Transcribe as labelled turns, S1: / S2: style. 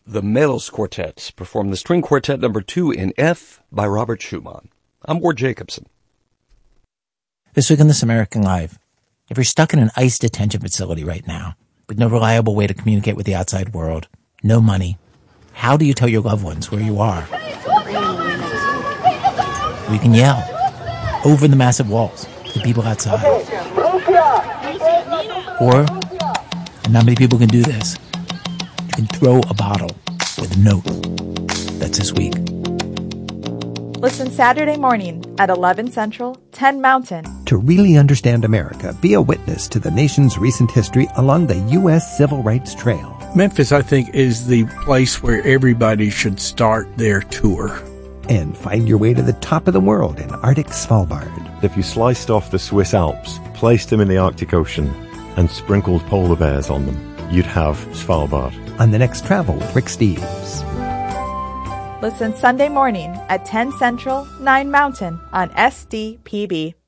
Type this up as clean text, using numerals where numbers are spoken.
S1: The Metals Quartet performed the String Quartet number 2 in F by Robert Schumann. I'm Ward Jacobson.
S2: This week on This American Life, if you're stuck in an ICE detention facility right now, with no reliable way to communicate with the outside world, no money, how do you tell your loved ones where you are? You can yell over the massive walls to the people outside. Or, and not many people can do this, you can throw a bottle with a note. That's this week.
S3: Listen Saturday morning at 11 Central, 10 Mountain.
S4: To really understand America, be a witness to the nation's recent history along the U.S. Civil Rights Trail.
S5: Memphis, I think, is the place where everybody should start their tour.
S4: And find your way to the top of the world in Arctic Svalbard.
S6: If you sliced off the Swiss Alps, placed them in the Arctic Ocean, and sprinkled polar bears on them, you'd have Svalbard.
S4: On the next travel with Rick Steves.
S3: Listen Sunday morning at 10 Central, 9 Mountain on SDPB.